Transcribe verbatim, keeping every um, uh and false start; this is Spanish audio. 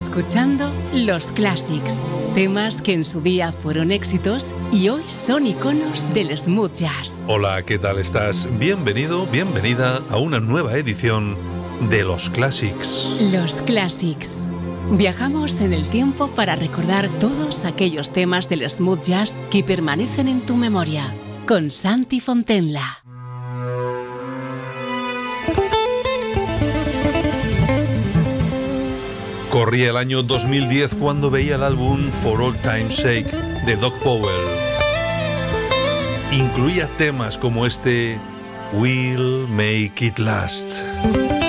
escuchando Los Classics, temas que en su día fueron éxitos y hoy son iconos del smooth jazz. Hola, ¿qué tal estás? Bienvenido, bienvenida a una nueva edición de Los Classics. Los Classics. Viajamos en el tiempo para recordar todos aquellos temas del smooth jazz que permanecen en tu memoria, con Santi Fontenla. Corría el año dos mil diez cuando veía el álbum For All Time's Sake de Doc Powell. Incluía temas como este We'll Make It Last.